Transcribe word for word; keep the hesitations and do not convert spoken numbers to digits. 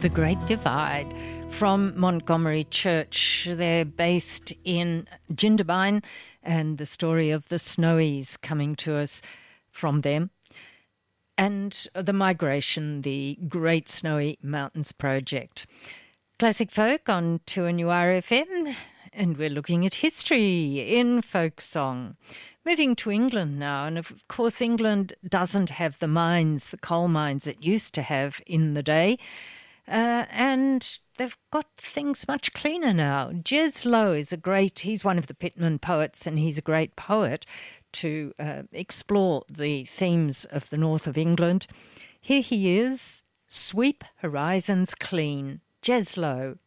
The Great Divide from Montgomery Church. They're based in Jindabyne, and the story of the Snowies coming to us from them. And the migration, the Great Snowy Mountains Project. Classic Folk on two N U R F M, and we're looking at history in folk song. Moving to England now, and of course England doesn't have the mines, the coal mines it used to have in the day. Uh, and they've got things much cleaner now. Jez Lowe is a great, he's one of the Pitman poets, and he's a great poet to uh, explore the themes of the north of England. Here he is, Sweep Horizons Clean, Jez Lowe.